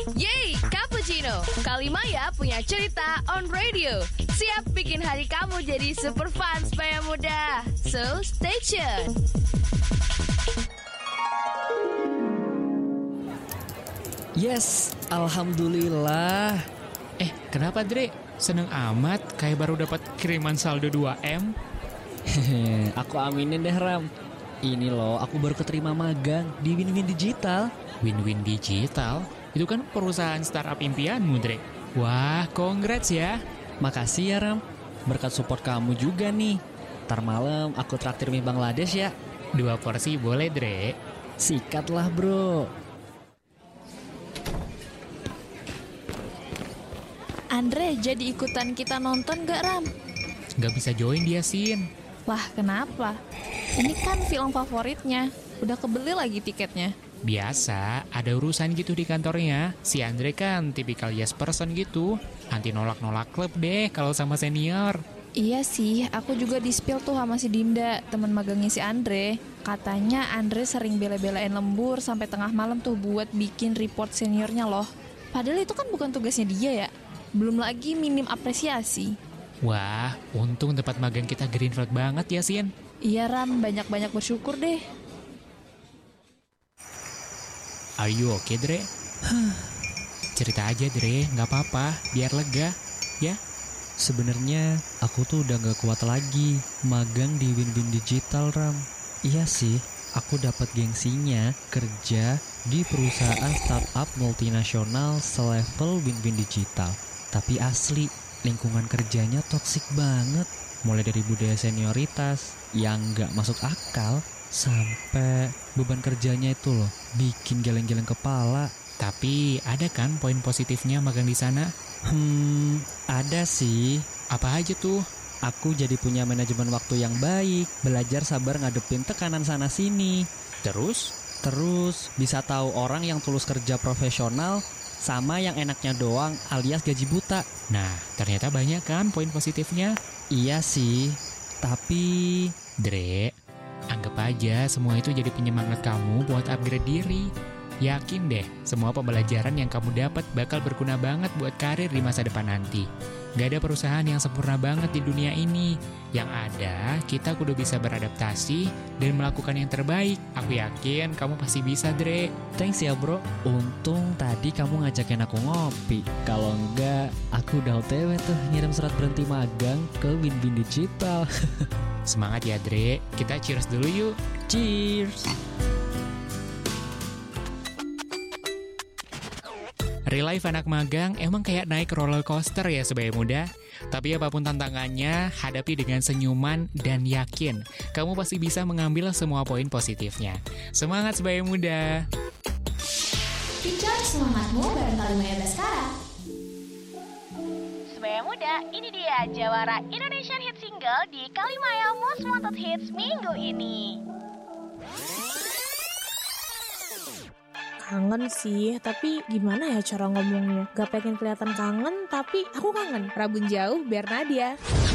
Yeay, Cappuccino. Kalimaya punya cerita on radio. Siap bikin hari kamu jadi super fun supaya mudah. So, stay tuned. Yes, alhamdulillah. Kenapa Dre? Seneng amat kayak baru dapat kiriman saldo 2M? Hehe, aku aminin deh Ram. Ini loh, aku baru keterima magang di Win-Win Digital. Win-Win Digital? Itu kan perusahaan startup impianmu, Dre. Wah, congrats ya. Makasih ya Ram, berkat support kamu juga nih. Ntar malam aku traktir mie Bangladesh ya. 2 porsi boleh, Dre. Sikatlah bro. Andre jadi ikutan kita nonton gak Ram? Gak bisa join dia, Sin. Wah kenapa? Ini kan film favoritnya. Udah kebeli lagi tiketnya. Biasa, ada urusan gitu di kantornya. Si Andre kan tipikal yes person gitu. Anti nolak-nolak klub deh kalau sama senior. Iya sih, aku juga di-spill tuh sama si Dinda, teman magangnya si Andre. Katanya Andre sering bela-belain lembur sampai tengah malam tuh buat bikin report seniornya loh. Padahal itu kan bukan tugasnya dia ya. Belum lagi minim apresiasi. Wah, untung tempat magang kita green flag banget ya, Sin. Iya Ram, banyak-banyak bersyukur deh. Are you okay, Dre? Cerita aja, Dre. Gak apa-apa, biar lega. Ya? Sebenarnya aku tuh udah gak kuat lagi magang di Win-Win Digital Ram. Iya sih, aku dapat gengsinya kerja di perusahaan startup multinasional selevel Win-Win Digital. Tapi asli, lingkungan kerjanya toksik banget. Mulai dari budaya senioritas yang gak masuk akal, sampai beban kerjanya itu loh bikin geleng-geleng kepala. Tapi ada kan poin positifnya magang di sana? Ada sih. Apa aja tuh? Aku jadi punya manajemen waktu yang baik, belajar sabar ngadepin tekanan sana-sini. Terus bisa tahu orang yang tulus kerja profesional sama yang enaknya doang alias gaji buta. Nah, ternyata banyak kan poin positifnya? Iya sih, tapi... Dre, anggap aja semua itu jadi penyemangat kamu buat upgrade diri. Yakin deh, semua pembelajaran yang kamu dapat bakal berguna banget buat karir di masa depan nanti. Gak ada perusahaan yang sempurna banget di dunia ini. Yang ada, kita kudu bisa beradaptasi dan melakukan yang terbaik. Aku yakin kamu pasti bisa, Dre. Thanks ya bro, untung tadi kamu ngajakin aku ngopi. Kalau enggak, aku udah OTW tuh ngirim surat berhenti magang ke Win-Win Digital. Semangat ya, Dre. Kita cheers dulu yuk. Cheers. Real life anak magang emang kayak naik roller coaster ya sebaya muda. Tapi apapun tantangannya, hadapi dengan senyuman dan yakin. Kamu pasti bisa mengambil semua poin positifnya. Semangat sebaya muda. Pincang semangatmu bareng Kalimaya Baskara. Sebaya muda, ini dia jawara Indonesian Hit Single di Kalimaya Most Wanted Hits minggu ini. Kangen sih, tapi gimana ya cara ngomongnya? Gak pengen kelihatan kangen, tapi aku kangen. Rabun jauh biar Nadia.